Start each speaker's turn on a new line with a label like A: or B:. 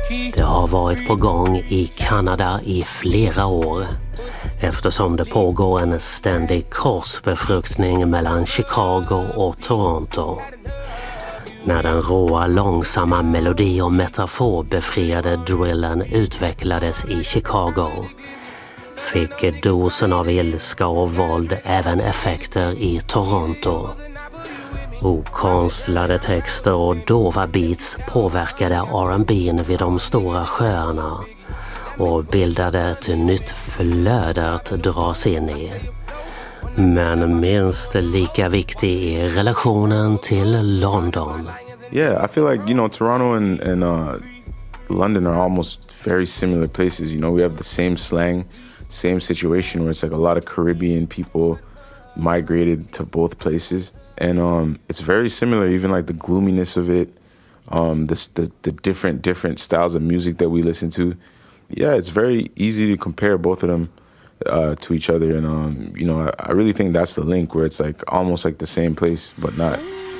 A: Det har varit på gång i Kanada i flera år eftersom det pågår en ständig korsbefruktning mellan Chicago och Toronto. När den råa, långsamma melodi- och metaforbefriade drillen utvecklades i Chicago fick dosen av ilska och våld även effekter i Toronto. Okonstlade texter och dova beats påverkade R&B:n vid de stora sjöarna och bildade ett nytt flöde att dras in i. Men minst lika viktig är relationen till London.
B: Yeah, I feel like, Toronto and London are almost very similar places. We have the same slang, same situation where it's like a lot of Caribbean people migrated to both places. And it's very similar, even like the gloominess of it, the different styles of music that we listen to. Yeah, it's very easy to compare both of them to each other. And, I really think that's the link where it's like almost like the same place, but not.